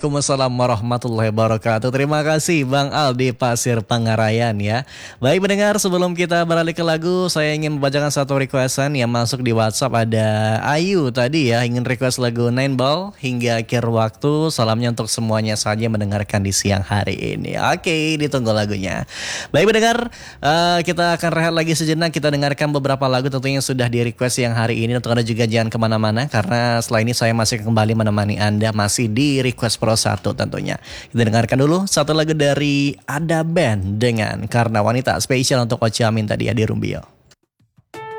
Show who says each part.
Speaker 1: Waalaikumsalam warahmatullahi wabarakatuh. Terima kasih Bang Al di Pasir Pangarayan ya. Baik pendengar, sebelum kita beralih ke lagu, saya ingin membacakan satu requestan yang masuk di WhatsApp. Ada Ayu tadi ya, ingin request lagu Nine Ball hingga akhir waktu. Salamnya untuk semuanya saja mendengarkan di siang hari ini. Oke, ditunggu lagunya. Baik pendengar, kita akan rehat lagi sejenak. Kita dengarkan beberapa lagu tentunya yang sudah di request yang hari ini. Untuk Anda juga jangan kemana-mana, karena setelah ini saya masih kembali menemani Anda masih di Request Pro 1 tentunya. Kita dengarkan dulu satu lagu dari Ada Band dengan Karena Wanita, spesial untuk Ocha Amin tadi ya di Rumbio.